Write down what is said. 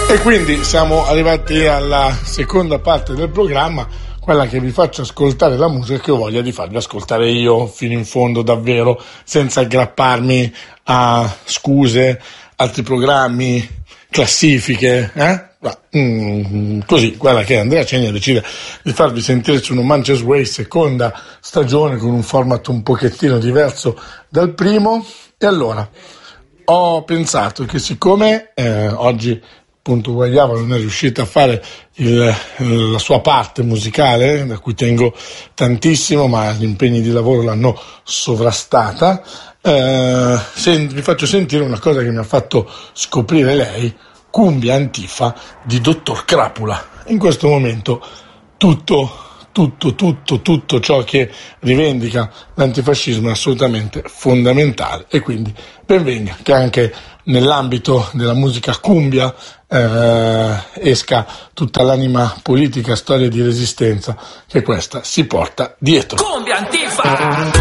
E quindi siamo arrivati alla seconda parte del programma, quella che vi faccio ascoltare la musica che ho voglia di farvi ascoltare io fino in fondo, davvero, senza aggrapparmi a scuse, altri programmi, classifiche, così, quella che Andrea Cegna decide di farvi sentire su No Manches Way, seconda stagione, con un format un pochettino diverso dal primo. E allora ho pensato che siccome oggi appunto Guagliava non è riuscita a fare la sua parte musicale, da cui tengo tantissimo, ma gli impegni di lavoro l'hanno sovrastata, vi faccio sentire una cosa che mi ha fatto scoprire lei, Cumbia Antifa di Dottor Crapula. In questo momento tutto ciò che rivendica l'antifascismo è assolutamente fondamentale, e quindi ben venga che anche nell'ambito della musica cumbia esca tutta l'anima politica, storia di resistenza che questa si porta dietro. Cumbia Antifa!